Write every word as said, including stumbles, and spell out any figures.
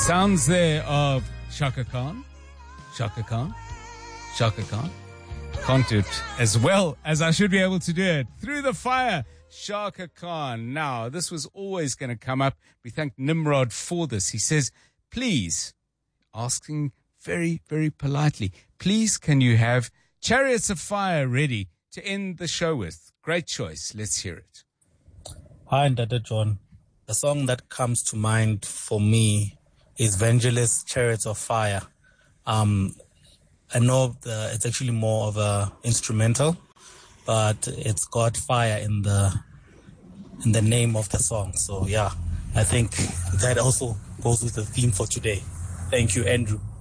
Sounds there of Shaka Khan, Shaka Khan, Shaka Khan. Can't do it as well as I should be able to do it. Through the Fire, Shaka Khan. Now, this was always going to come up. We thank Nimrod for this. He says, please, asking very, very politely, please can you have Chariots of Fire ready to end the show with? Great choice. Let's hear it. Hi, Dada John. The song that comes to mind for me is Vangelis, Chariots of Fire. Um, I know the, it's actually more of a instrumental, but it's got fire in the in the name of the song. So yeah, I think that also goes with the theme for today. Thank you, Andrew.